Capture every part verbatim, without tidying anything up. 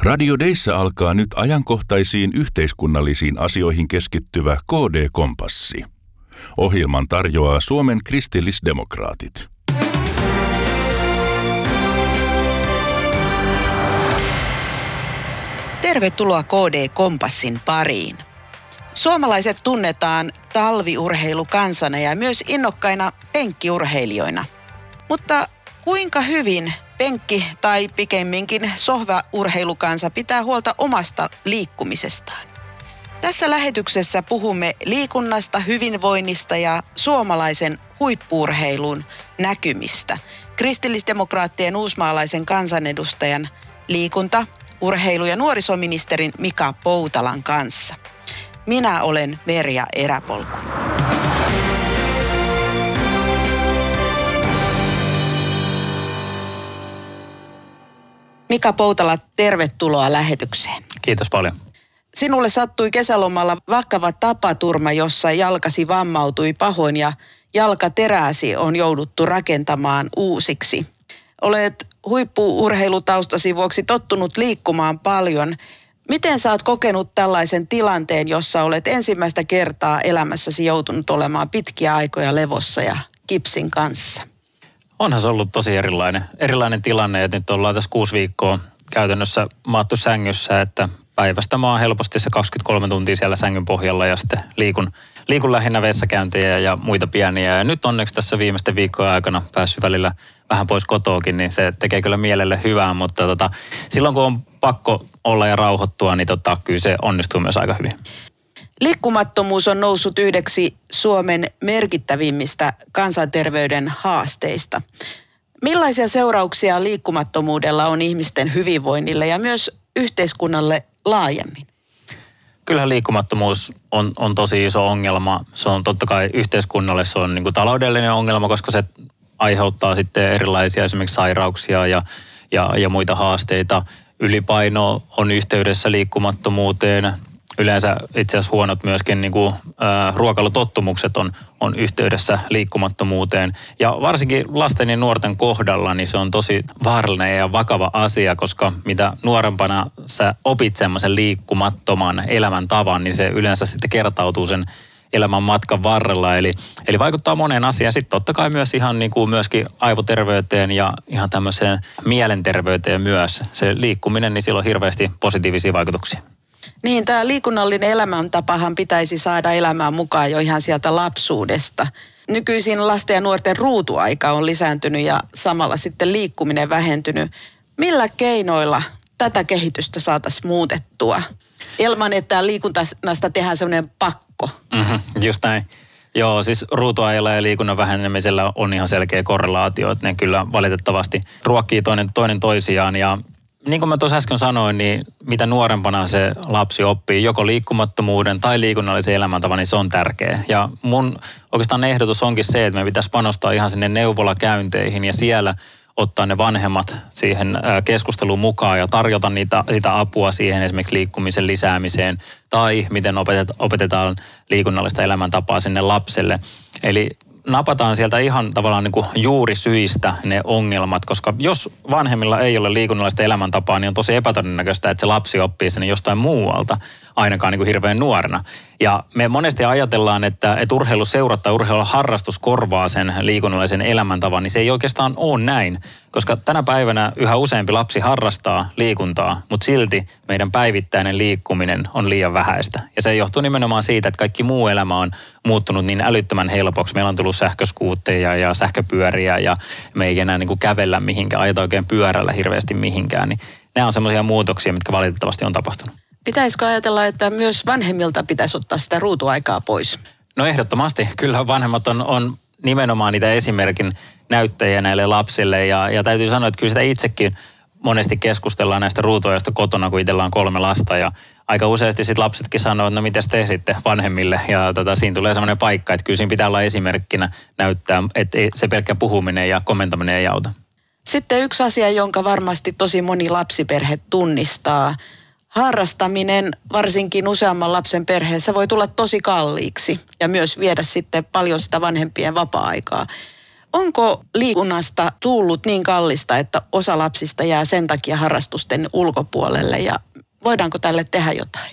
Radio Deissä alkaa nyt ajankohtaisiin yhteiskunnallisiin asioihin keskittyvä K D-kompassi. Ohjelman tarjoaa Suomen kristillisdemokraatit. Tervetuloa K D-kompassin pariin. Suomalaiset tunnetaan talviurheilukansana ja myös innokkaina penkkiurheilijoina. Mutta kuinka hyvin penkki- tai pikemminkin sohvaurheilukansa pitää huolta omasta liikkumisestaan? Tässä lähetyksessä puhumme liikunnasta, hyvinvoinnista ja suomalaisen huippu-urheilun näkymistä. Kristillisdemokraattien uusmaalaisen kansanedustajan liikunta-, urheilu- ja nuorisoministerin Mika Poutalan kanssa. Minä olen Merja Eräpolku. Mika Poutala, tervetuloa lähetykseen. Kiitos paljon. Sinulle sattui kesälomalla vakava tapaturma, jossa jalkasi vammautui pahoin ja jalkaterääsi on jouduttu rakentamaan uusiksi. Olet huippu-urheilutaustasi vuoksi tottunut liikkumaan paljon. Miten sä oot kokenut tällaisen tilanteen, jossa olet ensimmäistä kertaa elämässäsi joutunut olemaan pitkiä aikoja levossa ja kipsin kanssa? Onhan se ollut tosi erilainen, erilainen tilanne, että nyt ollaan tässä kuusi viikkoa käytännössä maattu sängyssä, että päivästä mä oon helposti se kaksikymmentäkolme tuntia siellä sängyn pohjalla ja sitten liikun, liikun lähinnä vessakäyntejä ja muita pieniä. Ja nyt onneksi tässä viimeisten viikkojen aikana päässyt välillä vähän pois kotoakin, niin se tekee kyllä mielelle hyvää, mutta tota, silloin kun on pakko olla ja rauhoittua, niin tota, kyllä se onnistuu myös aika hyvin. Liikkumattomuus on noussut yhdeksi Suomen merkittävimmistä kansanterveyden haasteista. Millaisia seurauksia liikkumattomuudella on ihmisten hyvinvoinnille ja myös yhteiskunnalle laajemmin? Kyllähän liikkumattomuus on, on tosi iso ongelma. Se on totta kai yhteiskunnalle, se on niin kuin taloudellinen ongelma, koska se aiheuttaa sitten erilaisia esimerkiksi sairauksia ja, ja, ja muita haasteita. Ylipaino on yhteydessä liikkumattomuuteen. Yleensä itse asiassa huonot myöskin niin kuin, ä, ruokailutottumukset on, on yhteydessä liikkumattomuuteen. Ja varsinkin lasten ja nuorten kohdalla niin se on tosi vaarallinen ja vakava asia, koska mitä nuorempana sä opit semmoisen liikkumattoman elämäntavan, niin se yleensä sitten kertautuu sen elämän matkan varrella. Eli, eli vaikuttaa moneen asiaan. Sitten totta kai myös ihan niin kuin myöskin aivoterveyteen ja ihan tämmöiseen mielenterveyteen myös. Se liikkuminen, niin sillä on hirveästi positiivisia vaikutuksia. Niin, tämä liikunnallinen elämäntapahan pitäisi saada elämään mukaan jo ihan sieltä lapsuudesta. Nykyisin lasten ja nuorten ruutuaika on lisääntynyt ja samalla sitten liikkuminen vähentynyt. Millä keinoilla tätä kehitystä saataisiin muutettua? Ilman, että liikunnasta tehdään semmoinen pakko. Mm-hmm, just näin. Joo, siis ruutuajalla ja liikunnan vähenemisellä on ihan selkeä korrelaatio, että ne kyllä valitettavasti ruokkii toinen, toinen toisiaan ja niin kuin mä tuossa äsken sanoin, niin mitä nuorempana se lapsi oppii joko liikkumattomuuden tai liikunnallisen elämäntavan, niin se on tärkeä. Ja mun oikeastaan ehdotus onkin se, että me pitäisi panostaa ihan sinne neuvolakäynteihin ja siellä ottaa ne vanhemmat siihen keskusteluun mukaan ja tarjota niitä, sitä apua siihen esimerkiksi liikkumisen lisäämiseen tai miten opetetaan liikunnallista elämäntapaa sinne lapselle. Eli napataan sieltä ihan tavallaan niin kuin juurisyistä ne ongelmat, koska jos vanhemmilla ei ole liikunnallista elämäntapaa, niin on tosi epätodennäköistä, että se lapsi oppii sen jostain muualta, ainakaan niin kuin hirveän nuorena. Ja me monesti ajatellaan, että, että urheiluseura tai urheiluharrastus korvaa sen liikunnallisen elämäntavan, niin se ei oikeastaan ole näin, koska tänä päivänä yhä useampi lapsi harrastaa liikuntaa, mutta silti meidän päivittäinen liikkuminen on liian vähäistä. Ja se johtuu nimenomaan siitä, että kaikki muu elämä on muuttunut niin älyttömän helpoksi. Meillä on tullut sähköskuutteja ja sähköpyöriä ja me ei enää niin kuin kävellä mihinkään, ajeta oikein pyörällä hirveästi mihinkään. Niin nämä on semmoisia muutoksia, mitkä valitettavasti on tapahtunut. Pitäisikö ajatella, että myös vanhemmilta pitäisi ottaa sitä ruutuaikaa pois? No ehdottomasti. Kyllä vanhemmat on, on nimenomaan niitä esimerkin näyttäjiä näille lapsille. Ja, ja täytyy sanoa, että kyllä sitä itsekin monesti keskustellaan näistä ruutuajasta kotona, kun itsellä on kolme lasta. Ja aika useasti sitten lapsetkin sanoo, että no mitäs te sitten vanhemmille. Ja tota, siinä tulee semmoinen paikka, että kyllä siinä pitää olla esimerkkinä näyttää, että se pelkkä puhuminen ja komentaminen ei auta. Sitten yksi asia, jonka varmasti tosi moni lapsiperhe tunnistaa. Harrastaminen, varsinkin useamman lapsen perheessä, voi tulla tosi kalliiksi ja myös viedä sitten paljon sitä vanhempien vapaa-aikaa. Onko liikunnasta tullut niin kallista, että osa lapsista jää sen takia harrastusten ulkopuolelle ja voidaanko tälle tehdä jotain?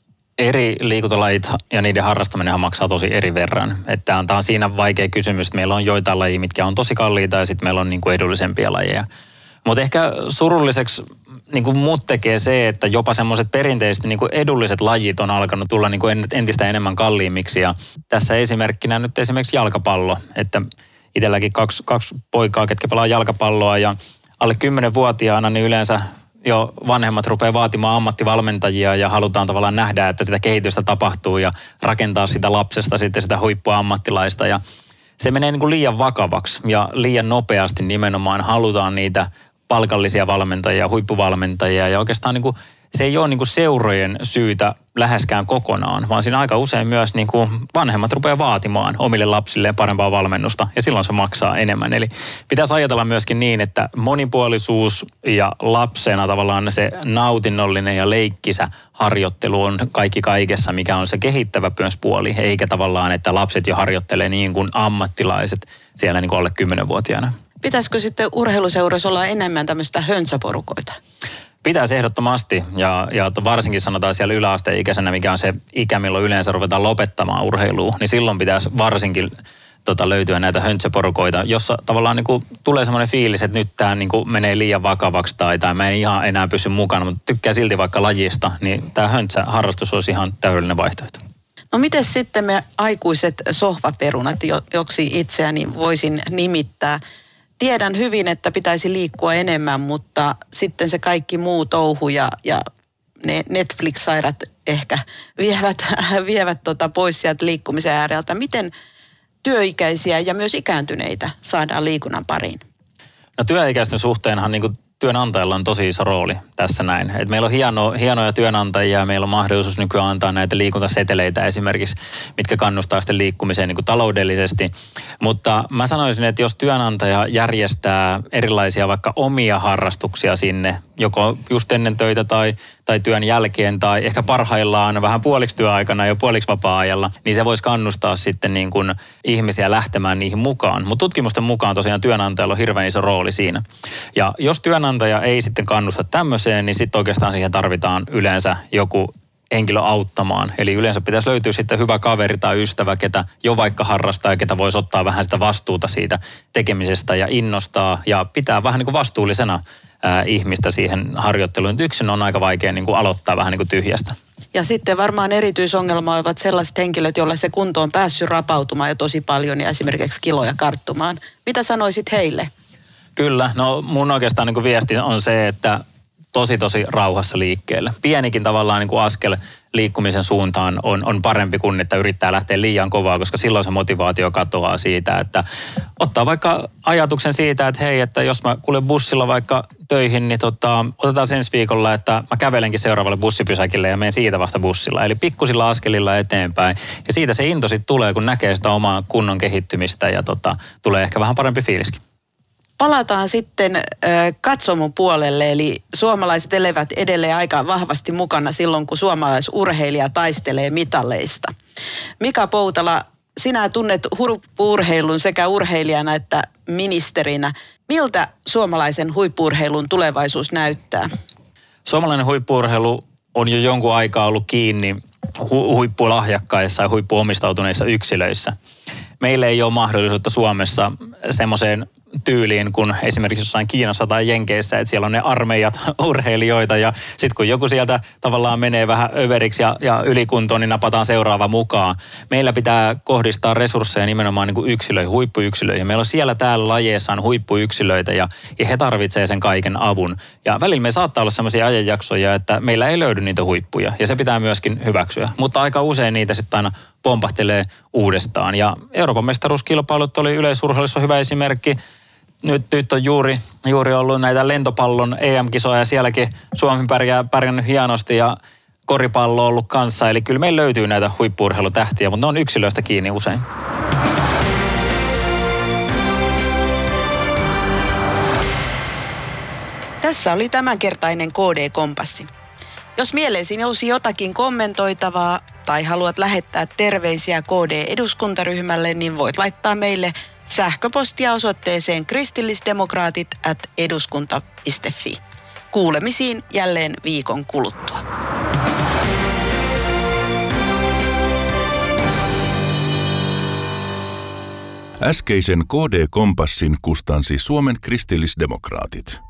Eri liikuntalajit ja niiden harrastaminen maksaa tosi eri verran. Että tämä on siinä vaikea kysymys, että meillä on joitain lajia, mitkä on tosi kalliita ja sitten meillä on niin kuin edullisempia lajeja. Mutta ehkä surulliseksi niin kuin mut tekee se, että jopa semmoiset perinteisesti niin kuin edulliset lajit on alkanut tulla niin kuin entistä enemmän kalliimmiksi. Ja tässä esimerkkinä nyt esimerkiksi jalkapallo, että itselläkin kaksi, kaksi poikaa, ketkä pelaa jalkapalloa ja alle kymmenvuotiaana niin yleensä jo vanhemmat rupeaa vaatimaan ammattivalmentajia ja halutaan tavallaan nähdä, että sitä kehitystä tapahtuu ja rakentaa sitä lapsesta sitten sitä huippuammattilaista ja se menee niin kuin liian vakavaksi ja liian nopeasti nimenomaan halutaan niitä palkallisia valmentajia, huippuvalmentajia ja oikeastaan niin kuin se ei ole niin kuin seurojen syytä läheskään kokonaan, vaan siinä aika usein myös niin kuin vanhemmat rupeaa vaatimaan omille lapsilleen parempaa valmennusta ja silloin se maksaa enemmän. Eli pitäisi ajatella myöskin niin, että monipuolisuus ja lapsena tavallaan se nautinnollinen ja leikkisä harjoittelu on kaikki kaikessa, mikä on se kehittävä myös puoli, eikä tavallaan, että lapset jo harjoittelee niin kuin ammattilaiset siellä niin kuin alle kymmenvuotiaana. Pitäisikö sitten urheiluseuroissa olla enemmän tämmöistä höntsäporukoita? Pitäisi ehdottomasti ja, ja varsinkin sanotaan siellä yläasteikäisenä, mikä on se ikä, milloin yleensä ruvetaan lopettamaan urheilua, niin silloin pitäisi varsinkin tota, löytyä näitä höntsäporukoita, jossa tavallaan niin kuin, tulee semmoinen fiilis, että nyt tämä niin kuin, menee liian vakavaksi tai, tai mä en ihan enää pysy mukana, mutta tykkää silti vaikka lajista, niin tämä höntsäharrastus olisi ihan täydellinen vaihtoehto. No miten sitten me aikuiset sohvaperunat, joksi itseäni voisin nimittää? Tiedän hyvin, että pitäisi liikkua enemmän, mutta sitten se kaikki muu touhu ja, ja ne Netflix-sairat ehkä vievät, vievät tota pois sieltä liikkumisen ääreltä. Miten työikäisiä ja myös ikääntyneitä saadaan liikunnan pariin? No työikäisten suhteenhan niin kuin työnantajalla on tosi iso rooli tässä näin. Et meillä on hieno, hienoja työnantajia ja meillä on mahdollisuus nykyään antaa näitä liikuntaseteleitä esimerkiksi, mitkä kannustaa sitten liikkumiseen niin kuin taloudellisesti. Mutta mä sanoisin, että jos työnantaja järjestää erilaisia vaikka omia harrastuksia sinne, joko just ennen töitä tai, tai työn jälkeen tai ehkä parhaillaan vähän puoliksi työaikana ja puoliksi vapaa-ajalla, niin se voisi kannustaa sitten niin kuin ihmisiä lähtemään niihin mukaan. Mutta tutkimusten mukaan tosiaan työnantajalla on hirveän iso rooli siinä. Ja jos työnantaja ei sitten kannusta tämmöiseen, niin sitten oikeastaan siihen tarvitaan yleensä joku henkilö auttamaan. Eli yleensä pitäisi löytyä sitten hyvä kaveri tai ystävä, ketä jo vaikka harrastaa ja ketä voisi ottaa vähän sitä vastuuta siitä tekemisestä ja innostaa ja pitää vähän niin kuin vastuullisena ää, ihmistä siihen harjoitteluun. Yksin on aika vaikea niin kuin aloittaa vähän niin kuin tyhjästä. Ja sitten varmaan erityisongelma ovat sellaiset henkilöt, joilla se kunto on päässyt rapautumaan jo tosi paljon ja esimerkiksi kiloja karttumaan. Mitä sanoisit heille? Kyllä, no mun oikeastaan niin kuin viesti on se, että tosi tosi rauhassa liikkeelle. Pienikin tavallaan niin kuin askel liikkumisen suuntaan on, on parempi kuin, että yrittää lähteä liian kovaa, koska silloin se motivaatio katoaa siitä, että ottaa vaikka ajatuksen siitä, että hei, että jos mä kuljen bussilla vaikka töihin, niin tota, otetaan ensi viikolla, että mä kävelenkin seuraavalle bussipysäkille ja menen siitä vasta bussilla. Eli pikkusilla askelilla eteenpäin. Ja siitä se into sitten tulee, kun näkee sitä omaa kunnon kehittymistä ja tota, tulee ehkä vähän parempi fiiliskin. Palataan sitten äh, katsomon puolelle, eli suomalaiset elävät edelleen aika vahvasti mukana silloin, kun suomalaisurheilija taistelee mitalleista. Mika Poutala, sinä tunnet huippu-urheilun sekä urheilijana että ministerinä. Miltä suomalaisen huippu-urheilun tulevaisuus näyttää? Suomalainen huippu-urheilu on jo jonkun aikaa ollut kiinni hu- huippulahjakkaissa ja huippuomistautuneissa yksilöissä. Meillä ei ole mahdollisuutta Suomessa semmoiseen tyyliin kuin esimerkiksi jossain Kiinassa tai Jenkeissä, että siellä on ne armeijat urheilijoita ja sitten kun joku sieltä tavallaan menee vähän överiksi ja, ja ylikuntoon, niin napataan seuraava mukaan. Meillä pitää kohdistaa resursseja nimenomaan niin kuin yksilöihin, huippuyksilöihin. Meillä on siellä täällä lajeissaan huippuyksilöitä ja, ja he tarvitsee sen kaiken avun. Ja välillä me saattaa olla sellaisia ajanjaksoja, että meillä ei löydy niitä huippuja ja se pitää myöskin hyväksyä. Mutta aika usein niitä sitten aina pompahtelee uudestaan. Ja Euroopan mestaruuskilpailut oli yleisurheilussa hyvä esimerkki. Nyt, nyt on juuri, juuri ollut näitä lentopallon E M-kisoja ja sielläkin Suomi pärjää, pärjännyt hienosti ja koripallo on ollut kanssa. Eli kyllä meillä löytyy näitä huippu-urheilutähtiä, mutta ne on yksilöistä kiinni usein. Tässä oli tämänkertainen K D-kompassi. Jos mieleesi nousi jotakin kommentoitavaa tai haluat lähettää terveisiä K D-eduskuntaryhmälle, niin voit laittaa meille Sähköpostia osoitteeseen kristillisdemokraatit at eduskunta piste fi. Kuulemisiin jälleen viikon kuluttua. Äskeisen K D-kompassin kustansi Suomen kristillisdemokraatit.